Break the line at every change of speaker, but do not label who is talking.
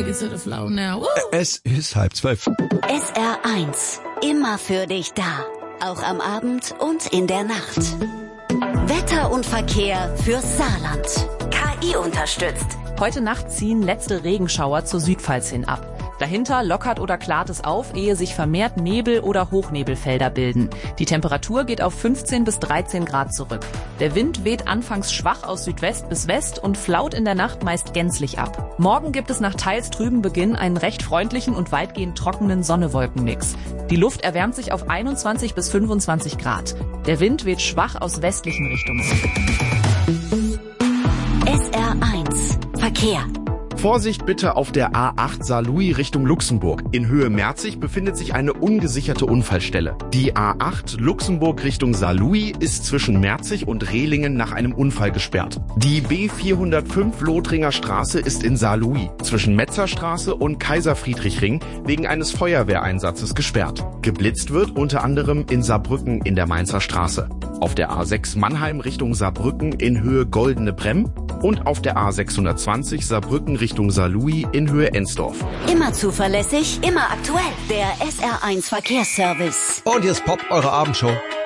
is it a flow now?
Es ist 11:30.
SR1, immer für dich da. Auch am Abend und in der Nacht. Wetter und Verkehr fürs Saarland. KI unterstützt.
Heute Nacht ziehen letzte Regenschauer zur Südpfalz hin ab. Dahinter lockert oder klart es auf, ehe sich vermehrt Nebel- oder Hochnebelfelder bilden. Die Temperatur geht auf 15 bis 13 Grad zurück. Der Wind weht anfangs schwach aus Südwest bis West und flaut in der Nacht meist gänzlich ab. Morgen gibt es nach teils trübem Beginn einen recht freundlichen und weitgehend trockenen Sonne-Wolken-Mix. Die Luft erwärmt sich auf 21 bis 25 Grad. Der Wind weht schwach aus westlichen Richtungen.
SR1 Verkehr.
Vorsicht bitte auf der A8 Saarlouis Richtung Luxemburg. In Höhe Merzig befindet sich eine ungesicherte Unfallstelle. Die A8 Luxemburg Richtung Saarlouis ist zwischen Merzig und Rehlingen nach einem Unfall gesperrt. Die B405 Lothringer Straße ist in Saarlouis zwischen Metzerstraße und Kaiser-Friedrich-Ring wegen eines Feuerwehreinsatzes gesperrt. Geblitzt wird unter anderem in Saarbrücken in der Mainzer Straße. Auf der A6 Mannheim Richtung Saarbrücken in Höhe Goldene Bremm und auf der A620 Saarbrücken Richtung Saarlouis in Höhe Ensdorf.
Immer zuverlässig, immer aktuell. Der SR1 Verkehrsservice.
Und jetzt poppt eure Abendshow.